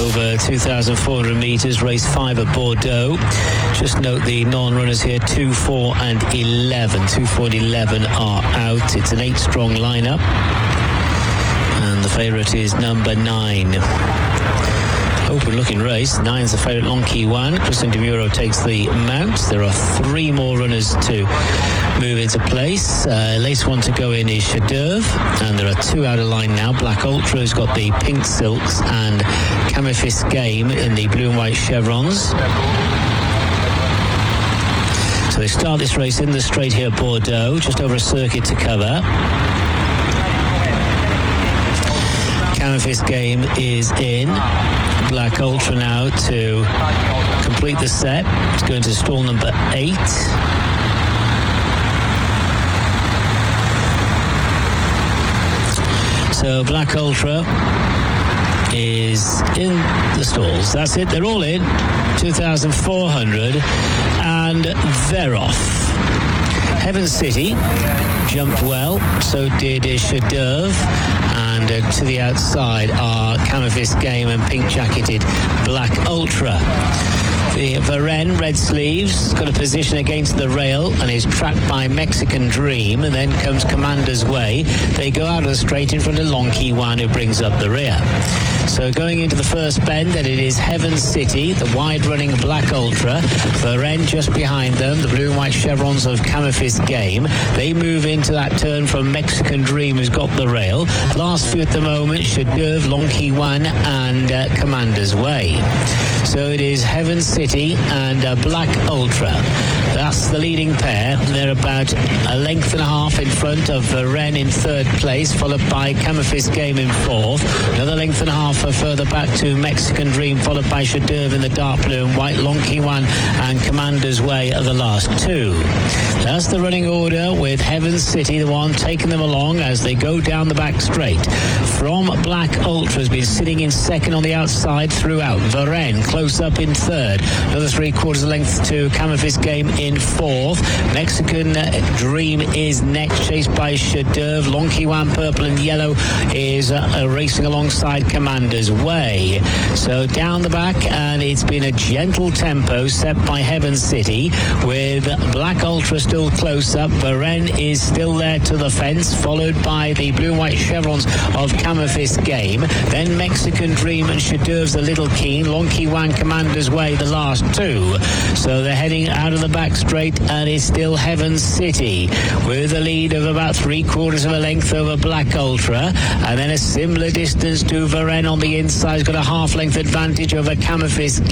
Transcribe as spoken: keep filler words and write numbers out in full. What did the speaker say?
over two thousand four hundred metres, race five at Bordeaux. Just note the non-runners here, two, four and eleven. two, four and eleven are out. It's an eight-strong lineup. And the favourite is number nine. Open-looking race. Nine's the favourite, Long Key Wan. Christian Demuro takes the mount. There are three more runners to move into place. Uh, latest one to go in is Chef d'Oeuvre, and there are two out of line now. Black Ultra has got the pink silks, and Camifis Game in the blue and white chevrons. So they start this race in the straight here at Bordeaux, just over a circuit to cover. Camifis Game is in. Black Ultra now to complete the set. It's going to stall number eight. So Black Ultra is in the stalls. That's it. They're all in. two thousand four hundred. And they're off. Heaven City jumped well. So did Chef d'Oeuvre. And uh, to the outside are Camifis Game and pink-jacketed Black Ultra. The Varenne, red sleeves, got a position against the rail and is tracked by Mexican Dream, and then comes Commander's Way. They go out of the straight in front of Long Key Wan, who brings up the rear. So going into the first bend, and it is Heaven City, the wide-running Black Ultra. Varenne just behind them, the blue and white chevrons of Camifis Game. They move into that turn from Mexican Dream, who's got the rail. Last few at the moment, Chef d'Oeuvre, Long Key Wan, and uh, Commander's Way. So it is Heaven City and uh, Black Ultra. That's the leading pair. They're about a length and a half in front of Varenne in third place, followed by Camifis Game in fourth. Another length and a half further back to Mexican Dream, followed by Chef d'Oeuvre in the dark blue and white. Long Key Wan and Commander's Way are the last two. That's the running order, with Heaven City, the one taking them along as they go down the back straight. From Black Ultra has been sitting in second on the outside throughout. Varenne close up in third. Another three quarters of length to Camifis Game in fourth. Mexican Dream is next, chased by Chef d'Oeuvre. Long Key Wan, purple and yellow, is uh, racing alongside Commander's Way. So down the back, and it's been a gentle tempo set by Heaven City, with Black Ultra still close up. Varenne is still there to the fence, followed by the blue and white chevrons of Camifis Game. Then Mexican Dream and Chef d'Oeuvre's a little keen. Long Key Wan, Commander's Way, the last two. So they're heading out of the back straight, and it's still Heaven City with a lead of about three quarters of a length over Black Ultra, and then a similar distance to Varenne on the inside. Has got a half length advantage over Camifis